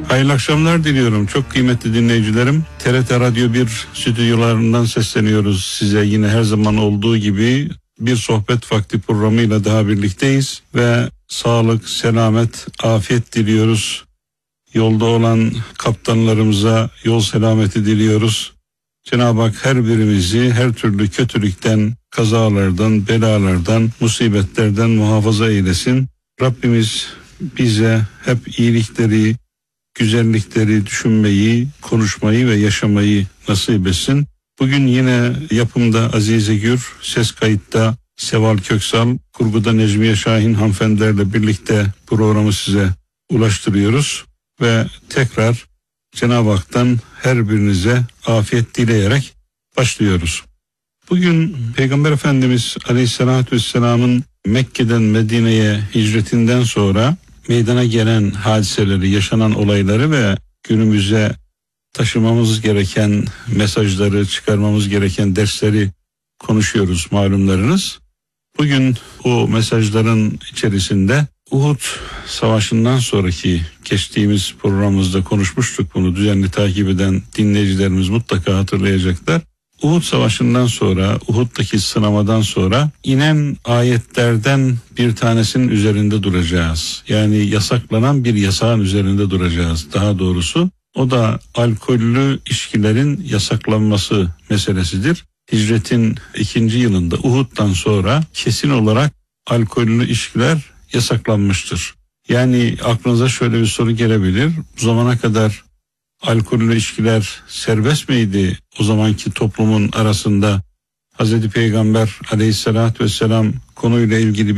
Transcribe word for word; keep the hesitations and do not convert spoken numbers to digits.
Hayırlı akşamlar diliyorum. Çok kıymetli dinleyicilerim. T R T Radyo bir stüdyolarından sesleniyoruz size. Yine her zaman olduğu gibi bir sohbet vakti programıyla daha birlikteyiz. Ve sağlık, selamet, afiyet diliyoruz. Yolda olan kaptanlarımıza yol selameti diliyoruz. Cenab-ı Hak her birimizi her türlü kötülükten, kazalardan, belalardan, musibetlerden muhafaza eylesin. Rabbimiz bize hep iyilikleri, güzellikleri düşünmeyi, konuşmayı ve yaşamayı nasip etsin. Bugün yine yapımda Azize Gür, ses kayıtta Seval Köksal, kurguda Necmiye Şahin hanımefendilerle birlikte programı size ulaştırıyoruz. Ve tekrar Cenab-ı Hak'tan her birinize afiyet dileyerek başlıyoruz. Bugün Peygamber Efendimiz Aleyhisselatü Vesselam'ın Mekke'den Medine'ye hicretinden sonra meydana gelen hadiseleri, yaşanan olayları ve günümüze taşımamız gereken mesajları, çıkarmamız gereken dersleri konuşuyoruz malumlarınız. Bugün o mesajların içerisinde Uhud Savaşı'ndan sonraki geçtiğimiz programımızda konuşmuştuk, bunu düzenli takip eden dinleyicilerimiz mutlaka hatırlayacaklar. Uhud Savaşı'ndan sonra, Uhud'daki sınamadan sonra inen ayetlerden bir tanesinin üzerinde duracağız. Yani yasaklanan bir yasağın üzerinde duracağız daha doğrusu. O da alkollü içkilerin yasaklanması meselesidir. Hicretin ikinci yılında Uhud'dan sonra kesin olarak alkollü içkiler yasaklanmıştır. Yani aklınıza şöyle bir soru gelebilir. Bu zamana kadar alkollü içkiler serbest miydi? O zamanki toplumun arasında Hazreti Peygamber Aleyhisselatü Vesselam konuyla ilgili